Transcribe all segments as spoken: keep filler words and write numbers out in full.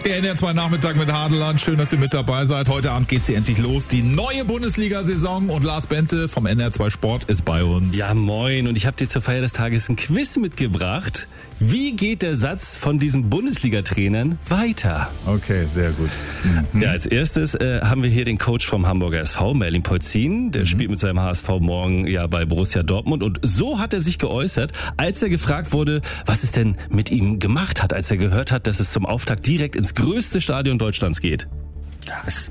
Der N R zwei Nachmittag mit Hadeland. Schön, dass ihr mit dabei seid. Heute Abend geht sie endlich los. Die neue Bundesliga-Saison. Und Lars Bente vom N R zwei Sport ist bei uns. Ja, moin. Und ich habe dir zur Feier des Tages ein Quiz mitgebracht. Wie geht der Satz von diesen Bundesliga-Trainern weiter? Okay, sehr gut. Mhm. Ja, als erstes äh, haben wir hier den Coach vom Hamburger S V, Merlin Polzin. Der mhm. spielt mit seinem H S V morgen ja bei Borussia Dortmund. Und so hat er sich geäußert, als er gefragt wurde, was es denn mit ihm gemacht hat, als er gehört hat, dass es zum Auftakt direkt ins größte Stadion Deutschlands geht. Ja, es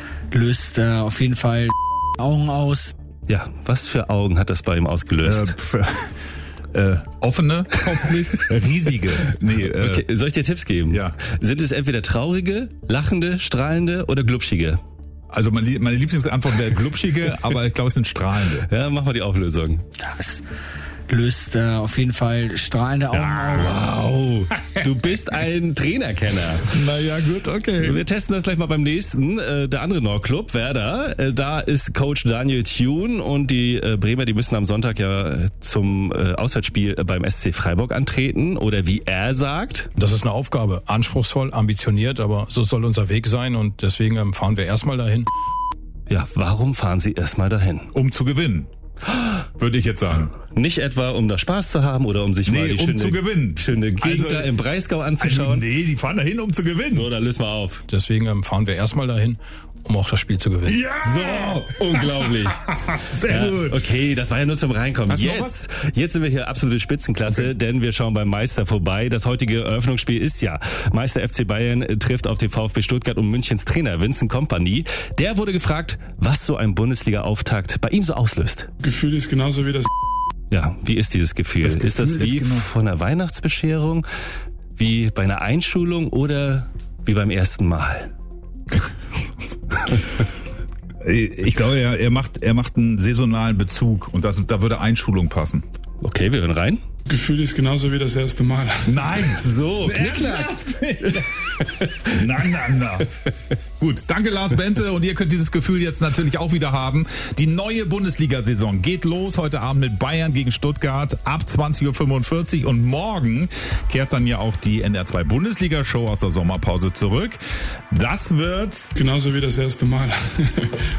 löst äh, auf jeden Fall Augen aus. Ja, was für Augen hat das bei ihm ausgelöst? Äh, Äh, offene, hoffentlich. Riesige. Nee, äh, okay, soll ich dir Tipps geben? Ja. Sind es entweder traurige, lachende, strahlende oder glubschige? Also meine, meine Lieblingsantwort wäre glubschige, aber ich glaube, es sind strahlende. Ja, mach mal die Auflösung. Ja, es löst äh, auf jeden Fall strahlende Augen Ja, aus. Wow, du bist ein Trainerkenner. Naja, gut, okay. Wir testen das gleich mal beim nächsten. Äh, der andere Nordclub, Werder, äh, da ist Coach Daniel Thune und die äh, Bremer, die müssen am Sonntag ja zum äh, Auswärtsspiel beim S C Freiburg antreten. Oder wie er sagt. Das ist eine Aufgabe. Anspruchsvoll, ambitioniert, aber so soll unser Weg sein und deswegen ähm, fahren wir erstmal dahin. Ja, warum fahren sie erstmal dahin? Um zu gewinnen. Würde ich jetzt sagen. Nicht etwa, um da Spaß zu haben oder um sich Nee, mal die um schöne, zu gewinnen. schöne Gegend Also- da im Breisgau Also, anzuschauen. nee, die fahren dahin, um zu gewinnen. So, dann lösen wir auf. Deswegen ähm, fahren wir erstmal dahin, um auch das Spiel zu gewinnen. Ja! So, unglaublich. Sehr Ja, gut. okay, das war ja nur zum Reinkommen. Hast du noch Jetzt, jetzt sind wir hier absolute Spitzenklasse, denn wir schauen beim Meister vorbei. Das heutige Eröffnungsspiel ist ja Meister F C Bayern trifft auf den VfB Stuttgart und Münchens Trainer Vincent Kompany. Der wurde gefragt, was so ein Bundesliga-Auftakt bei ihm so auslöst. Gefühl ist genauso wie das. Ja, wie ist dieses Gefühl? Das Gefühl ist das wie ist genau- von einer Weihnachtsbescherung, wie bei einer Einschulung oder wie beim ersten Mal? Ich glaube, er, er macht, er macht einen saisonalen Bezug und das, da würde Einschulung passen. Okay, wir hören rein. Gefühl ist genauso wie das erste Mal. Nein! So, Knickknack. Na, na, na. Gut, danke Lars Bente und ihr könnt dieses Gefühl jetzt natürlich auch wieder haben. Die neue Bundesliga-Saison geht los heute Abend mit Bayern gegen Stuttgart ab zwanzig Uhr fünfundvierzig und morgen kehrt dann ja auch die N R zwei Bundesliga-Show aus der Sommerpause zurück. Das wird Genauso wie das erste Mal.